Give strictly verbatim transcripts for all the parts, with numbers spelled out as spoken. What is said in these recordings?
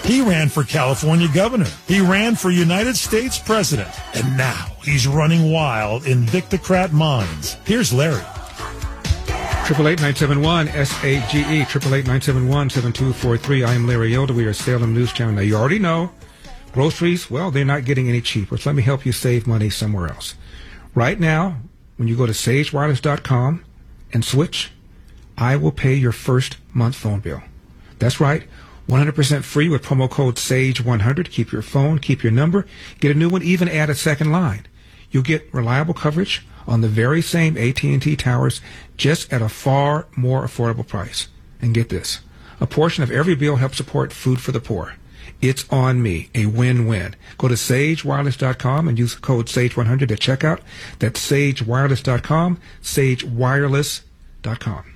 He ran for California governor. He ran for United States president. And now he's running wild in Victocrat minds. Here's Larry. Triple eight nine seven one S A G E. Triple eight nine seven one seven two four three. I am Larry Elder. We are Salem News Channel. Now you already know, groceries, well, they're not getting any cheaper. So let me help you save money somewhere else. Right now, when you go to sage wireless dot com and switch, I will pay your first month phone bill. That's right. one hundred percent free with promo code sage one hundred. Keep your phone, keep your number, get a new one, even add a second line. You'll get reliable coverage on the very same A T and T towers, just at a far more affordable price. And get this, a portion of every bill helps support Food for the Poor. It's on me, a win-win. Go to sage wireless dot com and use code sage one hundred at checkout. That's sage wireless dot com, sage wireless dot com.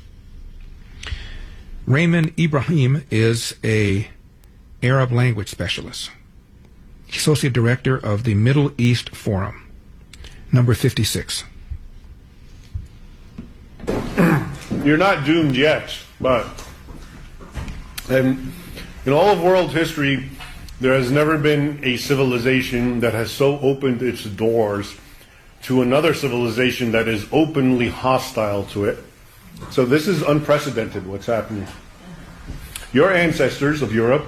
Raymond Ibrahim is a Arab language specialist, associate director of the Middle East Forum. Number fifty-six. You're not doomed yet, but and in all of world history, there has never been a civilization that has so opened its doors to another civilization that is openly hostile to it. So this is unprecedented, what's happening. Your ancestors of Europe,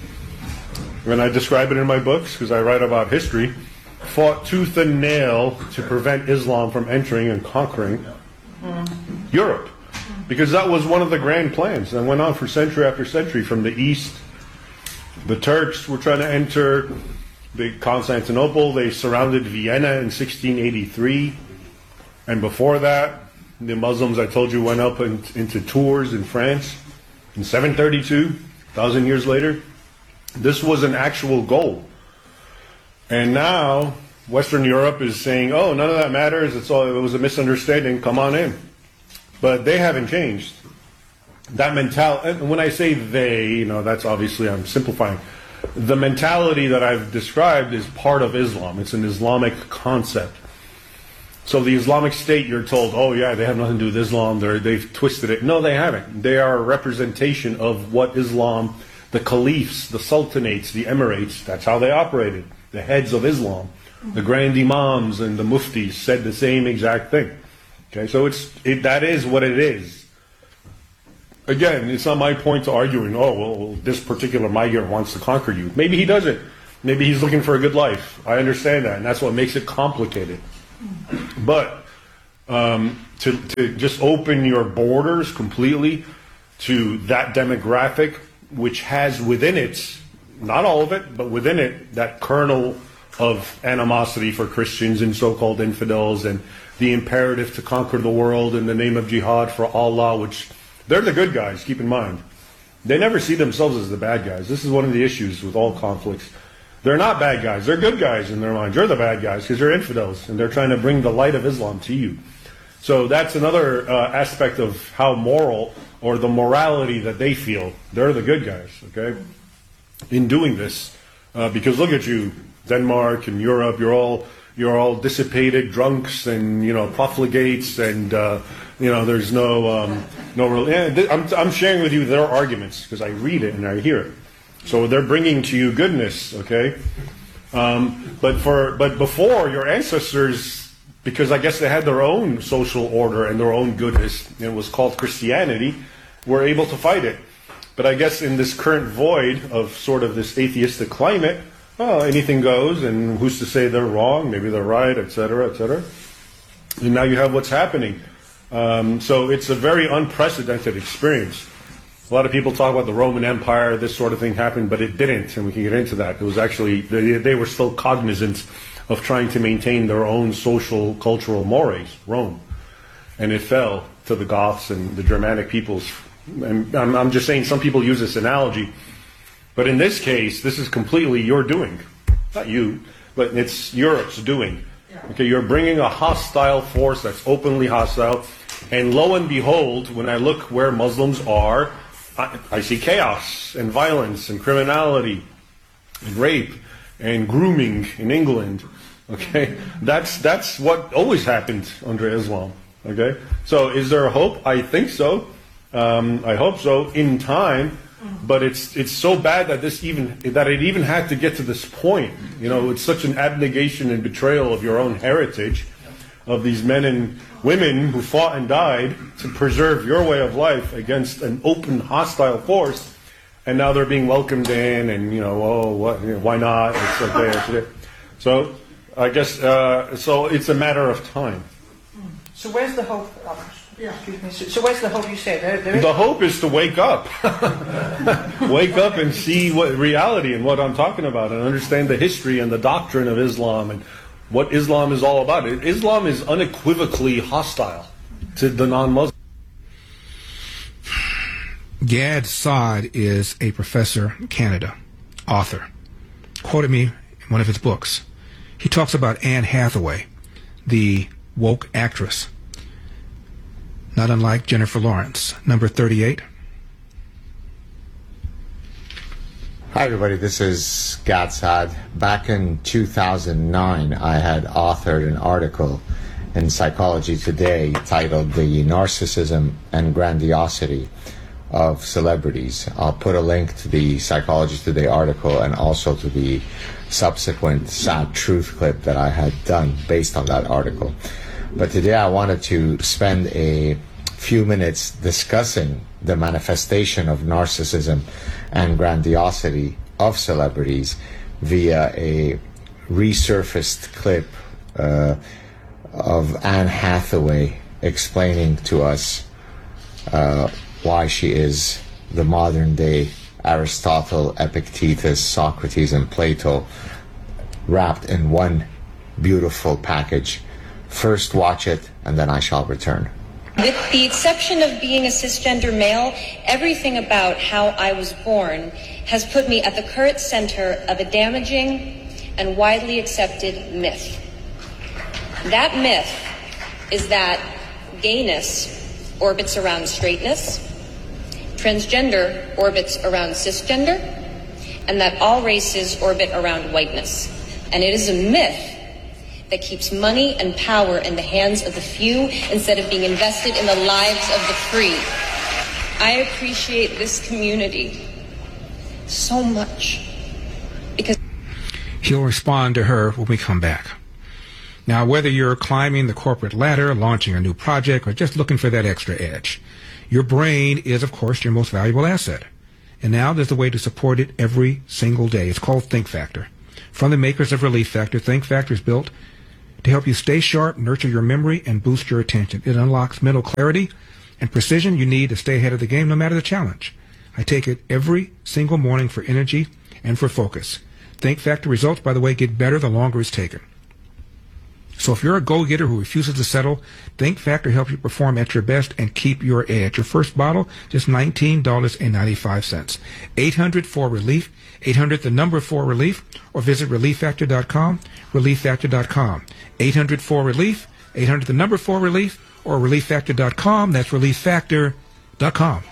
and I describe it in my books because I write about history, fought tooth and nail to prevent Islam from entering and conquering Europe, because that was one of the grand plans that went on for century after century. From the east, the Turks were trying to enter the Constantinople. They surrounded Vienna in sixteen eighty-three, and before that, the Muslims, I told you, went up in, into Tours in France in seven thirty-two, a thousand years later. This was an actual goal. And now Western Europe is saying, oh, none of that matters. It's all, it was a misunderstanding. Come on in. But they haven't changed. That mentality, and when I say they, you know, that's obviously, I'm simplifying. The mentality that I've described is part of Islam. It's an Islamic concept. So the Islamic State, you're told, oh yeah, they have nothing to do with Islam. They're, they've twisted it. No, they haven't. They are a representation of what Islam, the caliphs, the sultanates, the emirates, that's how they operated. The heads of Islam, the grand imams and the muftis said the same exact thing. Okay, so it's it, that is what it is. Again, it's not my point to arguing, oh, well, this particular migrant wants to conquer you. Maybe he doesn't. Maybe he's looking for a good life. I understand that, and that's what makes it complicated. But um, to, to just open your borders completely to that demographic, which has within it, not all of it, but within it, that kernel of animosity for Christians and so-called infidels, and the imperative to conquer the world in the name of jihad for Allah, which they're the good guys, keep in mind. They never see themselves as the bad guys. This is one of the issues with all conflicts. They're not bad guys. They're good guys in their minds. You're the bad guys because you're infidels, and they're trying to bring the light of Islam to you. So that's another uh, aspect of how moral, or the morality that they feel. They're the good guys, okay, in doing this. Uh, because look at you, Denmark and Europe, you're all you're all dissipated drunks and, you know, profligates, and uh, you know, there's no um, no real. Yeah, I'm I'm sharing with you their arguments because I read it and I hear it. So they're bringing to you goodness, okay? Um, but for but before, your ancestors, because I guess they had their own social order and their own goodness, and it was called Christianity, were able to fight it. But I guess in this current void of sort of this atheistic climate, well, anything goes, and who's to say they're wrong? Maybe they're right, et cetera, et cetera. And now you have what's happening. Um, so it's a very unprecedented experience. A lot of people talk about the Roman Empire, this sort of thing happened, but it didn't, and we can get into that. It was actually, they, they were still cognizant of trying to maintain their own social, cultural mores, Rome. And it fell to the Goths and the Germanic peoples. And I'm, I'm just saying, some people use this analogy. But in this case, this is completely your doing. Not you, but it's Europe's doing. Okay, you're bringing a hostile force that's openly hostile. And lo and behold, when I look where Muslims are, I, I see chaos and violence and criminality and rape and grooming in England. Okay, that's that's what always happened under Islam. Okay, so is there a hope? I think so. Um, I hope so. In time, but it's it's so bad that this even that it even had to get to this point. You know, it's such an abnegation and betrayal of your own heritage, of these men and women who fought and died to preserve your way of life against an open, hostile force, and now they're being welcomed in, and you know, oh, what, you know, why not? It's okay. It's okay. So, I guess uh, so. It's a matter of time. So where's the hope? Oh, yeah. Excuse me. So, so where's the hope? You say there, there is the hope is to wake up, wake up and see what reality and what I'm talking about, and understand the history and the doctrine of Islam and what Islam is all about. Islam is unequivocally hostile to the non-Muslims. Gad Saad is a professor in Canada, author. Quoted me in one of his books. He talks about Anne Hathaway, the woke actress, not unlike Jennifer Lawrence. Number thirty-eight. Hi everybody, this is Gad Saad. Back in two thousand nine, I had authored an article in Psychology Today titled The Narcissism and Grandiosity of Celebrities. I'll put a link to the Psychology Today article and also to the subsequent Sad Truth clip that I had done based on that article. But today I wanted to spend a few minutes discussing the manifestation of narcissism and grandiosity of celebrities via a resurfaced clip uh, of Anne Hathaway explaining to us uh, why she is the modern day Aristotle, Epictetus, Socrates, and Plato wrapped in one beautiful package. First watch it, and then I shall return. With the exception of being a cisgender male, everything about how I was born has put me at the current center of a damaging and widely accepted myth. That myth is that gayness orbits around straightness, transgender orbits around cisgender, and that all races orbit around whiteness. And it is a myth that keeps money and power in the hands of the few instead of being invested in the lives of the free. I appreciate this community so much because he'll respond to her when we come back. Now, whether you're climbing the corporate ladder, launching a new project, or just looking for that extra edge, your brain is, of course, your most valuable asset. And now there's a way to support it every single day. It's called Think Factor. From the makers of Relief Factor, Think Factor is built to help you stay sharp, nurture your memory, and boost your attention. It unlocks mental clarity and precision you need to stay ahead of the game no matter the challenge. I take it every single morning for energy and for focus. Think Factor results, by the way, get better the longer it's taken. So if you're a go-getter who refuses to settle, Think Factor helps you perform at your best and keep your edge. Your first bottle, just nineteen dollars and ninety-five cents. eight hundred four relief, eight hundred the number four relief, or visit relief factor dot com, relief factor dot com. eight hundred four relief, eight hundred the number four relief, or relief factor dot com. That's relief factor dot com.